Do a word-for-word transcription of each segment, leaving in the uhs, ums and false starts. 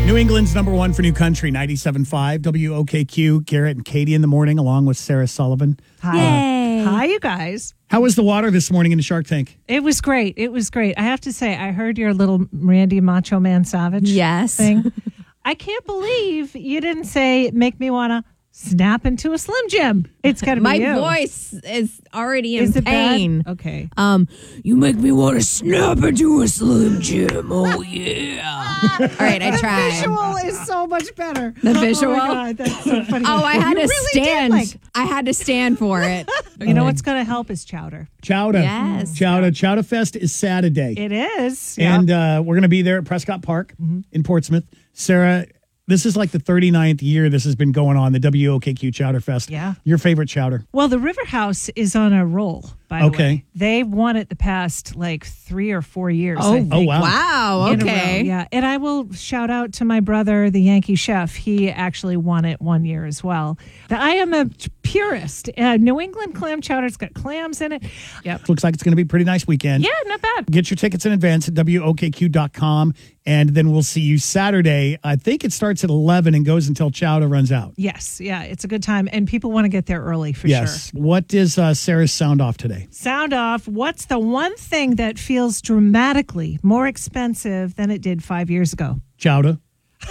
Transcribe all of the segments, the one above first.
New England's number one for new country, ninety-seven point five W O K Q. Garrett and Katie in the morning, along with Sarah Sullivan. Hi. Yay. Hi, you guys. How was the water this morning in the Shark Tank? It was great. It was great. I have to say, I heard your little Randy Macho Man Savage Yes. thing. I can't believe you didn't say, make me want to snap into a Slim Jim. It's got to be My you. voice is already in Is it pain. bad? Okay. Um, you make me want to snap into a Slim Jim. Oh, yeah. All right, I The tried. visual is so much better. The visual? Oh, my God, that's so funny. Oh, I had You to really did, stand. like- I had to stand for it. you know what's going to help is chowder. Chowder. Yes. Chowder. Chowder Fest is Saturday. It is. And uh, we're going to be there at Prescott Park in Portsmouth. Sarah, this is like the thirty-ninth year this has been going on, the W O K Q Chowder Fest. Yeah. Your favorite chowder? Well, the River House is on a roll, by the Okay. way. They've won it the past like three or four years. Oh, I think. Oh, wow. Wow. In a row, Okay. yeah. And I will shout out to my brother, the Yankee chef. He actually won it one year as well. I am a purist. Uh, New England clam chowder's got clams in it. Yep. Looks like it's going to be a pretty nice weekend. Yeah, not bad. Get your tickets in advance at W O K Q dot com, and then we'll see you Saturday. I think it starts at eleven and goes until chowder runs out. Yes, yeah, it's a good time. And people want to get there early for Yes. sure. What is uh, Sarah's sound off today? Sound off. What's the one thing that feels dramatically more expensive than it did five years ago? Chowder.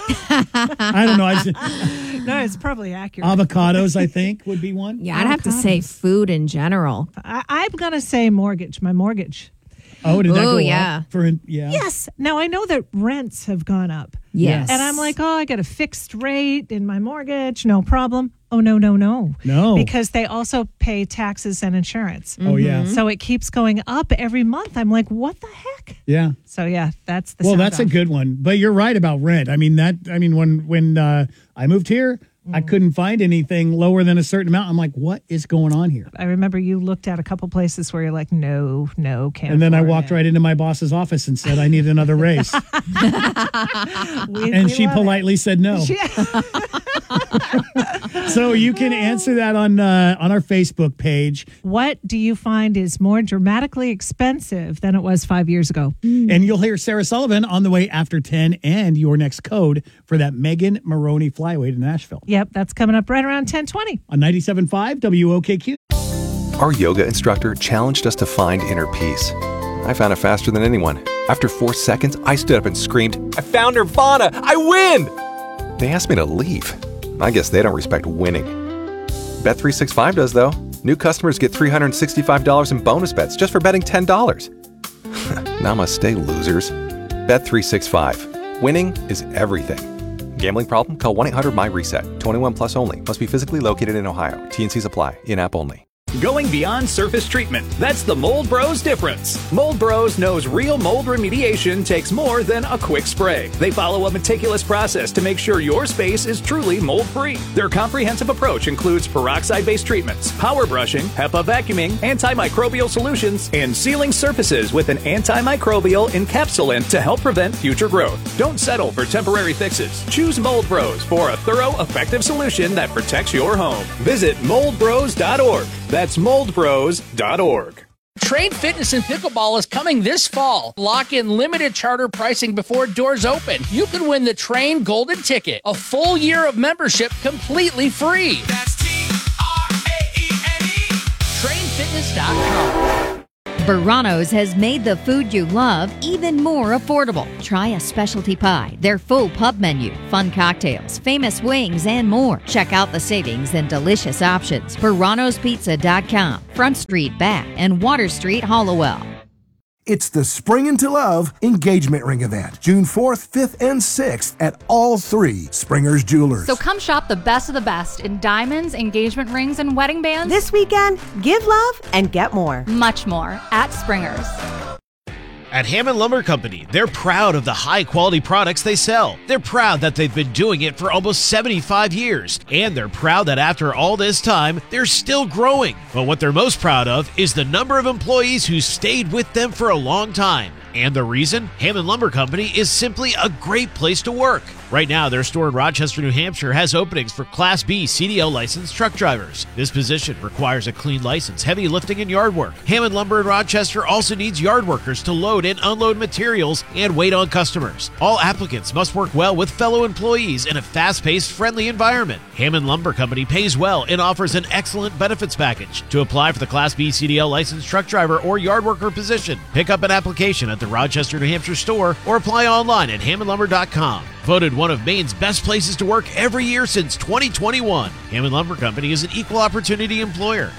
I don't know. I just, No, it's probably accurate. avocados, I think, would be one. Yeah, I'd have to say food in general. I, I'm going to say mortgage, my mortgage. Oh, did that Oh, go yeah. up? For, yeah. Yes. Now, I know that rents have gone up. Yes. And I'm like, oh, I got a fixed rate in my mortgage. No problem. Oh, no, no, no. No. Because they also pay taxes and insurance. Oh, yeah. So it keeps going up every month. I'm like, what the heck? Yeah. So, yeah, that's the Well, sound that's a off. good one. But you're right about rent. I mean, that, I mean, when, when uh, I moved here, I couldn't find anything lower than a certain amount. I'm like, what is going on here? I remember you looked at a couple places where you're like, no, no, can't And then I afford walked it. right into my boss's office and said, I need another raise. We- And we she love it. politely said no. So you can answer that on uh, on our Facebook page. What do you find is more dramatically expensive than it was five years ago? And you'll hear Sarah Sullivan on the way after ten and your next code for that Megan Maroney flyway to Nashville. Yep, that's coming up right around ten twenty. On ninety-seven point five W O K Q. Our yoga instructor challenged us to find inner peace. I found it faster than anyone. After four seconds, I stood up and screamed, I found Nirvana! I win! They asked me to leave. I guess they don't respect winning. Bet three sixty-five does, though. New customers get three hundred sixty-five dollars in bonus bets just for betting ten dollars. Namaste, losers. Bet three sixty-five. Winning is everything. Gambling problem? Call one eight hundred my reset. twenty-one plus only. Must be physically located in Ohio. T and Cs apply. In-app only. Going beyond surface treatment. That's the Mold Bros difference. Mold Bros knows real mold remediation takes more than a quick spray. They follow a meticulous process to make sure your space is truly mold-free. Their comprehensive approach includes peroxide-based treatments, power brushing, HEPA vacuuming, antimicrobial solutions, and sealing surfaces with an antimicrobial encapsulant to help prevent future growth. Don't settle for temporary fixes. Choose Mold Bros for a thorough, effective solution that protects your home. Visit mold bros dot org. That's mold bros dot org. Trade Fitness and Pickleball is coming this fall. Lock in limited charter pricing before doors open. You can win the Train Golden Ticket, a full year of membership completely free. That's T R A E N E. train fitness dot com. Verano's has made the food you love even more affordable. Try a specialty pie, their full pub menu, fun cocktails, famous wings, and more. Check out the savings and delicious options. Verano's Pizza dot com, Front Street, Back, and Water Street, Hollowell. It's the Spring into Love engagement ring event, June fourth, fifth, and sixth at all three Springer's Jewelers. So come shop the best of the best in diamonds, engagement rings, and wedding bands. This weekend, give love and get more. Much more at Springer's. At Hammond Lumber Company, they're proud of the high-quality products they sell. They're proud that they've been doing it for almost seventy-five years. And they're proud that after all this time, they're still growing. But what they're most proud of is the number of employees who stayed with them for a long time. And the reason? Hammond Lumber Company is simply a great place to work. Right now, their store in Rochester, New Hampshire has openings for Class B C D L licensed truck drivers. This position requires a clean license, heavy lifting, and yard work. Hammond Lumber in Rochester also needs yard workers to load and unload materials and wait on customers. All applicants must work well with fellow employees in a fast-paced, friendly environment. Hammond Lumber Company pays well and offers an excellent benefits package. To apply for the Class B C D L licensed truck driver or yard worker position, pick up an application at the Rochester, New Hampshire store or apply online at hammond lumber dot com. Voted one of Maine's best places to work every year since twenty twenty-one. Hammond Lumber Company is an equal opportunity employer.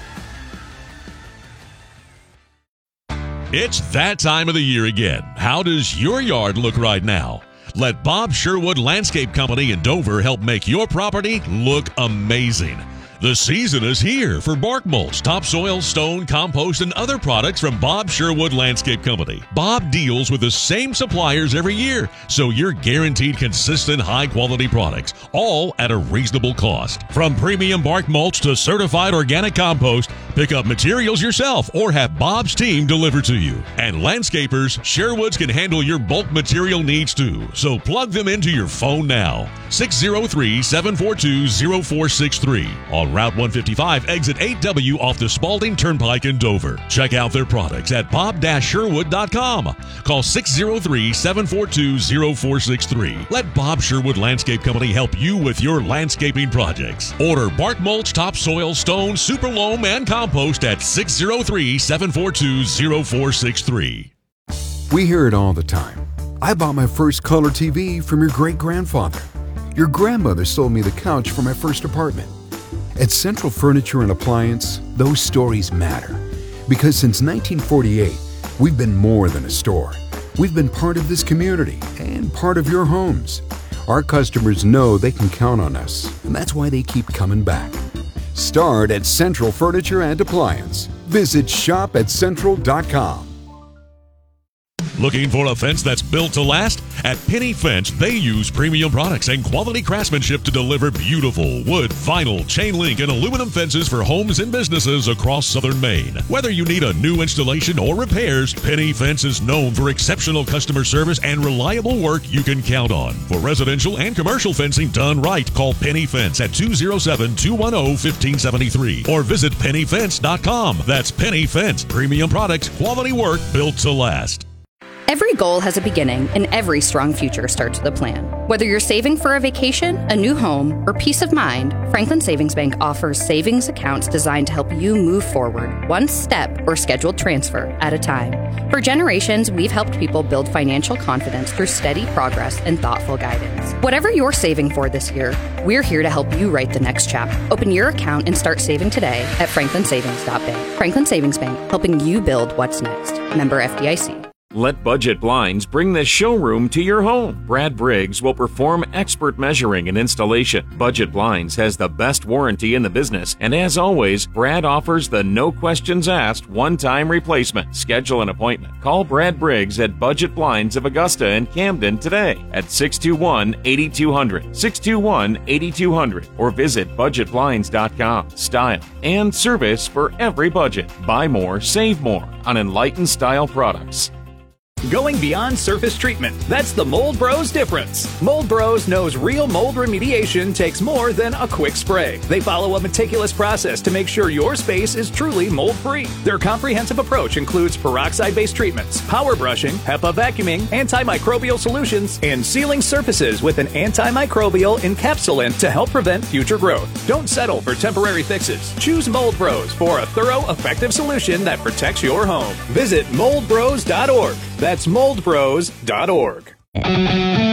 It's that time of the year again. How does your yard look right now? Let Bob Sherwood Landscape Company in Dover help make your property look amazing. The season is here for bark mulch, topsoil, stone, compost, and other products from Bob Sherwood Landscape Company. Bob deals with the same suppliers every year, so you're guaranteed consistent, high-quality products, all at a reasonable cost. From premium bark mulch to certified organic compost, pick up materials yourself or have Bob's team deliver to you. And landscapers, Sherwoods can handle your bulk material needs too, so plug them into your phone now. six oh three, seven four two, oh four six three on Route one fifty-five, exit eight W off the Spalding Turnpike in Dover. Check out their products at bob dash sherwood dot com. Call six oh three, seven four two, oh four six three. Let Bob Sherwood Landscape Company help you with your landscaping projects. Order bark mulch, topsoil, stone, super loam, and compost at six oh three, seven four two, oh four six three. We hear it all the time. I bought my first color T V from your great-grandfather. Your grandmother sold me the couch for my first apartment. At Central Furniture and Appliance, those stories matter. Because since nineteen forty-eight, we've been more than a store. We've been part of this community and part of your homes. Our customers know they can count on us, and that's why they keep coming back. Start at Central Furniture and Appliance. Visit shop at central dot com. Looking for a fence that's built to last? At Penny Fence, they use premium products and quality craftsmanship to deliver beautiful wood, vinyl, chain link, and aluminum fences for homes and businesses across southern Maine. Whether you need a new installation or repairs, Penny Fence is known for exceptional customer service and reliable work you can count on. For residential and commercial fencing done right, call Penny Fence at two oh seven, two one oh, one five seven three or visit penny fence dot com. That's Penny Fence. Premium products, quality work built to last. Every goal has a beginning, and every strong future starts with a plan. Whether you're saving for a vacation, a new home, or peace of mind, Franklin Savings Bank offers savings accounts designed to help you move forward, one step or scheduled transfer at a time. For generations, we've helped people build financial confidence through steady progress and thoughtful guidance. Whatever you're saving for this year, we're here to help you write the next chapter. Open your account and start saving today at franklin savings dot bank. Franklin Savings Bank, helping you build what's next. Member F D I C. Let Budget Blinds bring the showroom to your home. Brad Briggs will perform expert measuring and installation. Budget Blinds has the best warranty in the business, and as always, Brad offers the no questions asked one-time replacement. Schedule an appointment. Call Brad Briggs at Budget Blinds of Augusta and Camden today at six two one, eight two zero zero, six two one, eight two zero zero, or visit budget blinds dot com. Style and service for every budget. Buy more, save more on Enlightened Style products. Going beyond surface treatment. That's the Mold Bros difference. Mold Bros knows real mold remediation takes more than a quick spray. They follow a meticulous process to make sure your space is truly mold-free. Their comprehensive approach includes peroxide-based treatments, power brushing, HEPA vacuuming, antimicrobial solutions, and sealing surfaces with an antimicrobial encapsulant to help prevent future growth. Don't settle for temporary fixes. Choose Mold Bros for a thorough, effective solution that protects your home. Visit mold bros dot org. That's mold bros dot org.